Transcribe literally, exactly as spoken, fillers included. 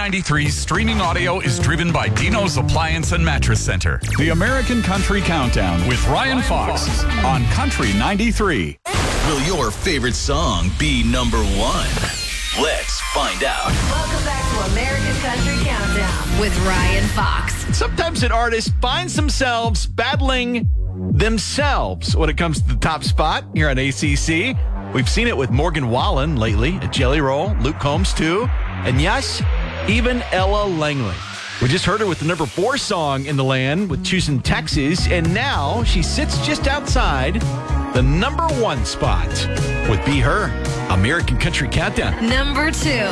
ninety-three's streaming audio is driven by Dino's Appliance and Mattress Center. The American Country Countdown with Ryan Fox on Country ninety-three. Will your favorite song be number one? Let's find out. Welcome back to American Country Countdown with Ryan Fox. Sometimes an artist finds themselves battling themselves when it comes to the top spot here on A C C. We've seen it with Morgan Wallen lately at Jelly Roll, Luke Combs too, and yes, even Ella Langley. We just heard her with the number four song in the land with Choosing Texas, and now she sits just outside the number one spot with Be Her, American Country Countdown. Number two.